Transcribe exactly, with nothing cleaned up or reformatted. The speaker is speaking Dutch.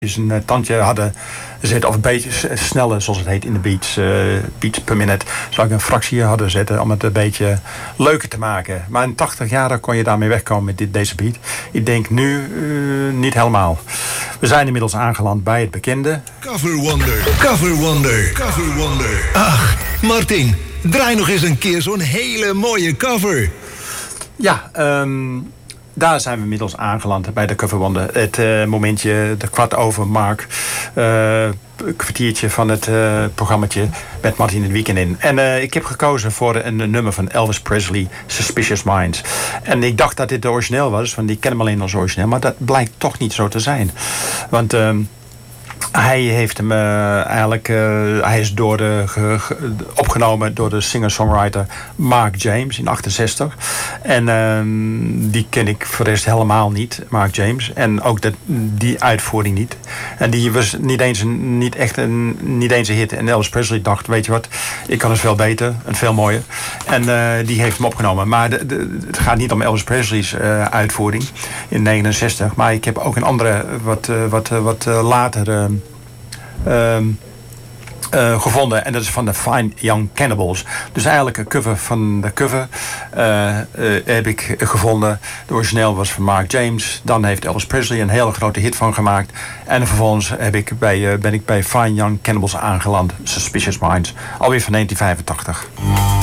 een uh, tandje hadden zetten, of een beetje sneller, zoals het heet in de beats, uh, beats per minute, zou ik een fractie hadden zetten om het een beetje leuker te maken. Maar in tachtig jaar kon je daarmee wegkomen met dit, deze beat. Ik denk nu uh, niet helemaal. We zijn inmiddels aangeland bij het bekende Cover Wonder, Cover Wonder, Cover Wonder. Ach, Martin, draai nog eens een keer zo'n hele mooie cover. Ja, um, daar zijn we inmiddels aangeland bij de Cover Wonder. Het uh, momentje, de kwart over mark. Uh, een kwartiertje van het uh, programmaatje met Martin het weekend in. En uh, ik heb gekozen voor een, een nummer van Elvis Presley, Suspicious Minds. En ik dacht dat dit de origineel was, want ik ken hem alleen als origineel. Maar dat blijkt toch niet zo te zijn. Want Uh, Hij heeft hem uh, eigenlijk, uh, hij is door de, ge, ge, opgenomen door de singer-songwriter Mark James in achtenzestig. En uh, die ken ik voor de rest helemaal niet, Mark James. En ook de, die uitvoering niet. En die was niet eens een, niet echt een, niet eens een hit. En Elvis Presley dacht, weet je wat, ik kan het veel beter en veel mooier. En uh, die heeft hem opgenomen. Maar de, de, het gaat niet om Elvis Presley's uh, uitvoering in negenenzestig. Maar ik heb ook een andere, wat, uh, wat, uh, wat uh, later Uh, Uh, uh, gevonden. En dat is van de Fine Young Cannibals. Dus eigenlijk een cover van de cover uh, uh, heb ik gevonden. De origineel was van Mark James. Dan heeft Elvis Presley een hele grote hit van gemaakt. En vervolgens heb ik bij, uh, ben ik bij Fine Young Cannibals aangeland. Suspicious Minds. Alweer van negentien vijfentachtig.